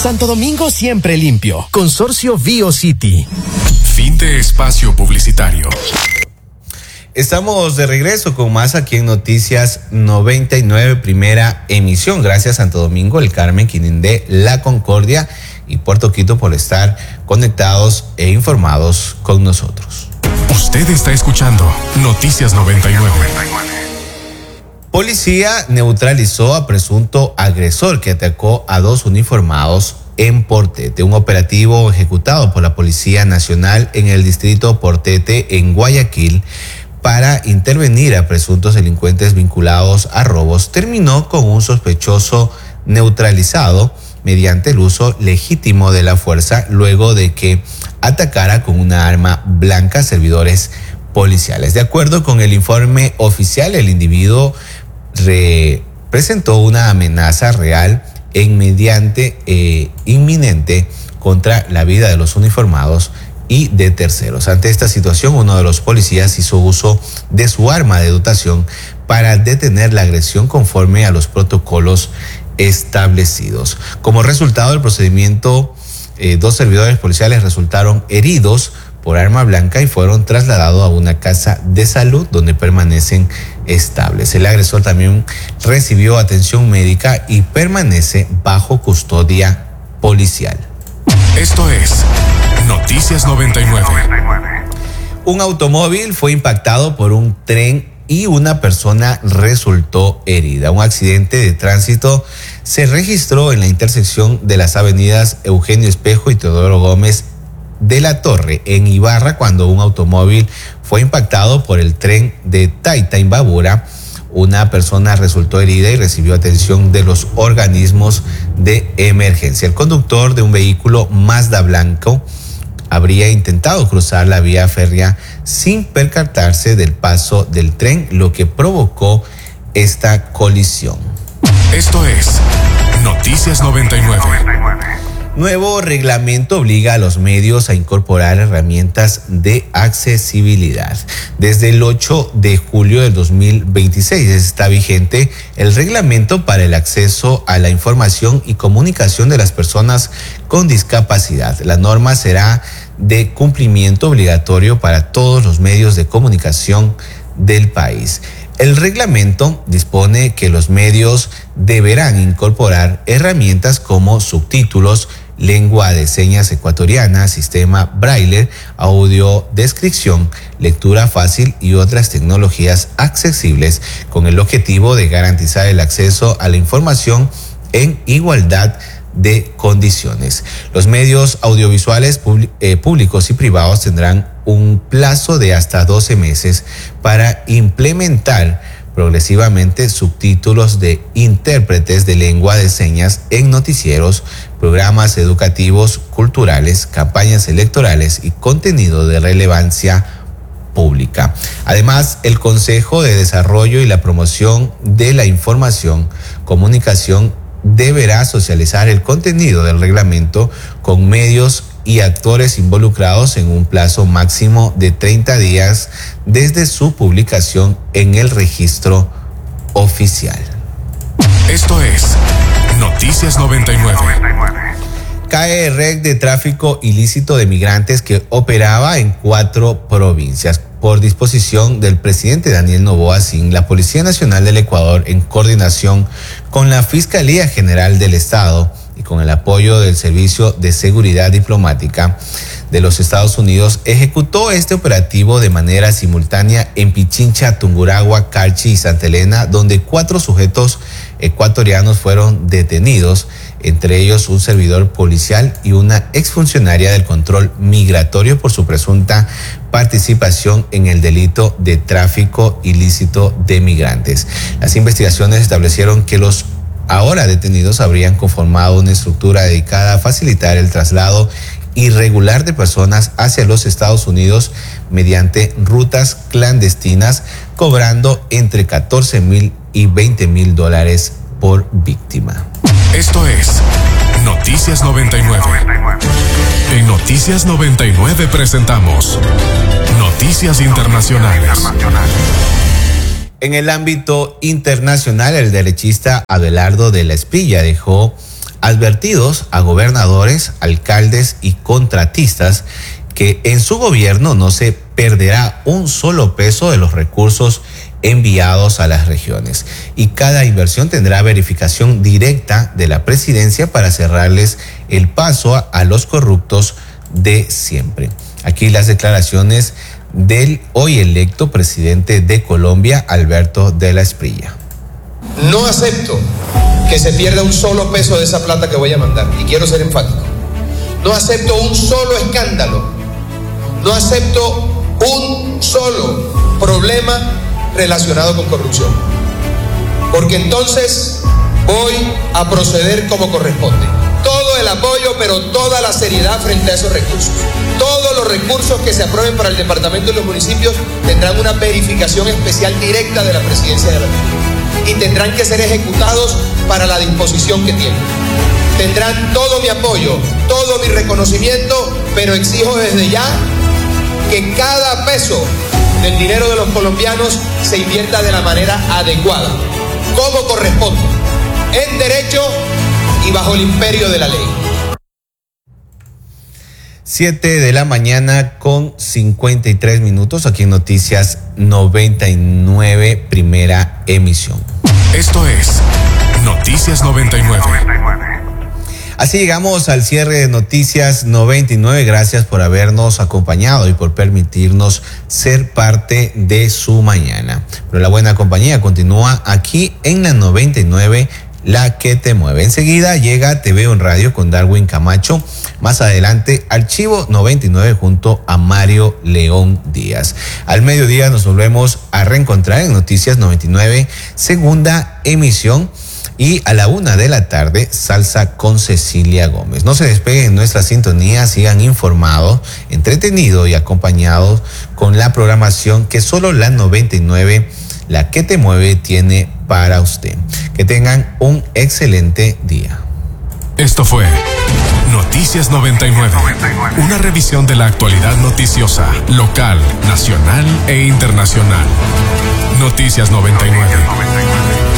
Santo Domingo siempre limpio. Consorcio BioCity. Fin de espacio publicitario. Estamos de regreso con más aquí en Noticias 99, primera emisión. Gracias Santo Domingo, El Carmen, Quinindé, La Concordia y Puerto Quito por estar conectados e informados con nosotros. Usted está escuchando Noticias 99. Policía neutralizó a presunto agresor que atacó a 2 uniformados en Portete. Un operativo ejecutado por la Policía Nacional en el distrito Portete, en Guayaquil, para intervenir a presuntos delincuentes vinculados a robos, terminó con un sospechoso neutralizado mediante el uso legítimo de la fuerza luego de que atacara con una arma blanca servidores policiales. De acuerdo con el informe oficial, el individuo presentó una amenaza real e inminente contra la vida de los uniformados y de terceros. Ante esta situación, uno de los policías hizo uso de su arma de dotación para detener la agresión conforme a los protocolos establecidos. Como resultado del procedimiento, 2 servidores policiales resultaron heridos por arma blanca y fueron trasladados a una casa de salud donde permanecen estables. El agresor también recibió atención médica y permanece bajo custodia policial. Esto es Noticias 99. Un automóvil fue impactado por un tren y una persona resultó herida. Un accidente de tránsito se registró en la intersección de las avenidas Eugenio Espejo y Teodoro Gómez de la Torre, en Ibarra, cuando un automóvil fue impactado por el tren de Taita-Imbabura. Una persona resultó herida y recibió atención de los organismos de emergencia. El conductor de un vehículo Mazda blanco habría intentado cruzar la vía férrea sin percatarse del paso del tren, lo que provocó esta colisión. Esto es Noticias 99. Nuevo reglamento obliga a los medios a incorporar herramientas de accesibilidad. Desde el 8 de julio del 2026 está vigente el reglamento para el acceso a la información y comunicación de las personas con discapacidad. La norma será de cumplimiento obligatorio para todos los medios de comunicación del país. El reglamento dispone que los medios deberán incorporar herramientas como subtítulos, lengua de señas ecuatoriana, sistema braille, audiodescripción, lectura fácil y otras tecnologías accesibles con el objetivo de garantizar el acceso a la información en igualdad de condiciones. Los medios audiovisuales públicos y privados tendrán un plazo de hasta 12 meses para implementar progresivamente subtítulos de intérpretes de lengua de señas en noticieros, programas educativos, culturales, campañas electorales y contenido de relevancia pública. Además, el Consejo de Desarrollo y la Promoción de la Comunicación deberá socializar el contenido del reglamento con medios y actores involucrados en un plazo máximo de 30 días desde su publicación en el registro oficial. Esto es Noticias 99. Cae red de tráfico ilícito de migrantes que operaba en 4 provincias. Por disposición del presidente Daniel Noboa Sin, la Policía Nacional del Ecuador, en coordinación con la Fiscalía General del Estado y con el apoyo del Servicio de Seguridad Diplomática de los Estados Unidos, ejecutó este operativo de manera simultánea en Pichincha, Tungurahua, Carchi y Santa Elena, donde 4 sujetos ecuatorianos fueron detenidos, entre ellos un servidor policial y una exfuncionaria del control migratorio por su presunta participación en el delito de tráfico ilícito de migrantes. Las investigaciones establecieron que los ahora detenidos habrían conformado una estructura dedicada a facilitar el traslado irregular de personas hacia los Estados Unidos mediante rutas clandestinas, cobrando entre $14,000 y $20,000 por víctima. Esto es Noticias 99. En Noticias 99 presentamos Noticias Internacionales. En el ámbito internacional, el derechista Abelardo de la Espriella dejó advertidos a gobernadores, alcaldes y contratistas que en su gobierno no se perderá un solo peso de los recursos enviados a las regiones y cada inversión tendrá verificación directa de la presidencia para cerrarles el paso a los corruptos de siempre. Aquí las declaraciones del hoy electo presidente de Colombia, Alberto de la Espriella. No acepto que se pierda un solo peso de esa plata que voy a mandar, y quiero ser enfático. No acepto un solo escándalo, no acepto un solo problema relacionado con corrupción, porque entonces voy a proceder como corresponde. Todo el apoyo, pero toda la seriedad frente a esos recursos. Todos los recursos que se aprueben para el departamento y los municipios tendrán una verificación especial directa de la presidencia de la República y tendrán que ser ejecutados para la disposición que tienen. Tendrán todo mi apoyo, todo mi reconocimiento, pero exijo desde ya que cada peso del dinero de los colombianos se invierta de la manera adecuada, como corresponde, en derecho y bajo el imperio de la ley. 7 de la mañana con 53 minutos aquí en Noticias 99, primera emisión. Esto es Noticias 99. Así llegamos al cierre de Noticias 99. Gracias por habernos acompañado y por permitirnos ser parte de su mañana. Pero la buena compañía continúa aquí en la 99, la que te mueve. Enseguida llega TV en Radio con Darwin Camacho. Más adelante, Archivo 99 junto a Mario León Díaz. Al mediodía nos volvemos a reencontrar en Noticias 99, segunda emisión. Y a la 1 de la tarde, Salsa con Cecilia Gómez. No se despeguen en nuestra sintonía, sigan informados, entretenidos y acompañados con la programación que solo la 99, la que te mueve, tiene para usted. Que tengan un excelente día. Esto fue Noticias 99, una revisión de la actualidad noticiosa, local, nacional e internacional. Noticias 99.